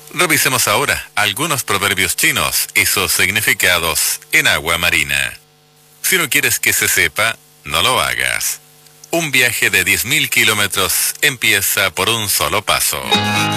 Revisemos ahora algunos proverbios chinos y sus significados en agua marina. Si no quieres que se sepa, no lo hagas. Un viaje de 10.000 kilómetros empieza por un solo paso.